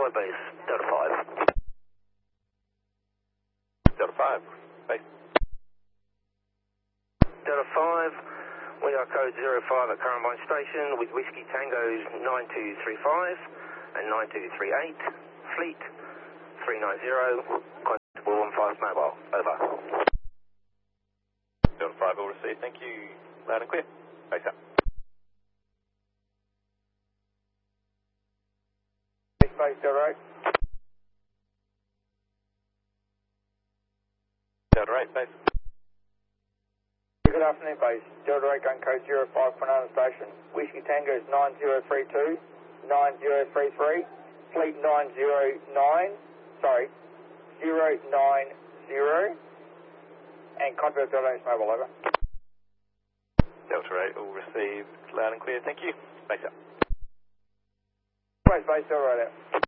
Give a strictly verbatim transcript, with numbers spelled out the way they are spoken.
five base, Delta five. Delta five, base. Delta five, we are code zero five at Currambine Station with Whiskey Tango's nine two three five and nine two three eight, Fleet three nine zero, contact one five mobile, over. Delta five will receive, thank you. Loud and clear. Base out. Base, base, Delta eight. Delta eight, base. Good afternoon, base. Delta eight, gun code zero five, Kwinana Station. Whiskey Tango is nine zero three two, nine zero three three, Fleet nine zero nine, sorry, zero nine zero, and contact Delta eight's mobile, over. Delta eight will receive, loud and clear, thank you. Base out. Base, base, Delta eight out.